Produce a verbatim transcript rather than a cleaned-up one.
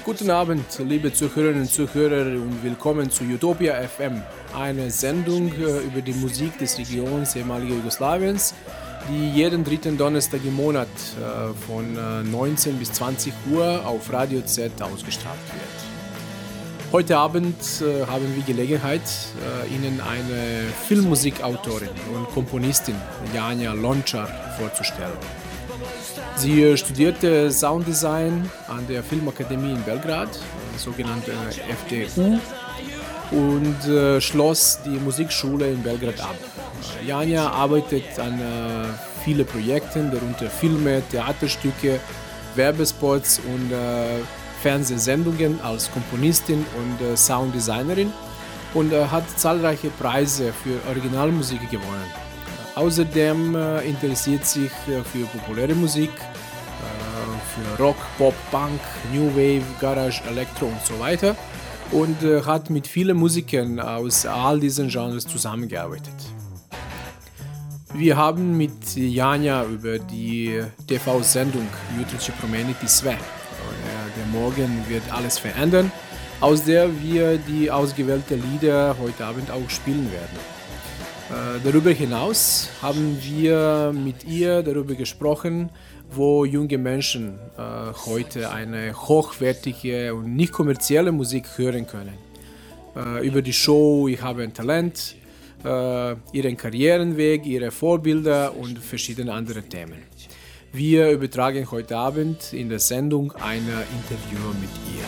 Guten Abend, liebe Zuhörerinnen und Zuhörer, und willkommen zu Utopia F M, eine Sendung äh, über die Musik des Regions ehemaligen Jugoslawiens, die jeden dritten Donnerstag im Monat äh, von äh, neunzehn bis zwanzig Uhr auf Radio Z ausgestrahlt wird. Heute Abend äh, haben wir Gelegenheit, äh, Ihnen eine Filmmusikautorin und Komponistin, Janja Lončar, vorzustellen. Sie studierte Sounddesign an der Filmakademie in Belgrad, sogenannte F D U, und äh, schloss die Musikschule in Belgrad ab. Janja arbeitet an äh, vielen Projekten, darunter Filme, Theaterstücke, Werbespots und äh, Fernsehsendungen als Komponistin und äh, Sounddesignerin und äh, hat zahlreiche Preise für Originalmusik gewonnen. Außerdem äh, interessiert sich äh, für populäre Musik, äh, für Rock, Pop, Punk, New Wave, Garage, Elektro und so weiter und äh, hat mit vielen Musikern aus all diesen Genres zusammengearbeitet. Wir haben mit Janja über die T V-Sendung Jutrici Promeniti Sve, der Morgen wird alles verändern, aus der wir die ausgewählten Lieder heute Abend auch spielen werden. Äh, darüber hinaus haben wir mit ihr darüber gesprochen, wo junge Menschen äh, heute eine hochwertige und nicht kommerzielle Musik hören können. Äh, über die Show Ich habe ein Talent, äh, ihren Karrierenweg, ihre Vorbilder und verschiedene andere Themen. Wir übertragen heute Abend in der Sendung ein Interview mit ihr.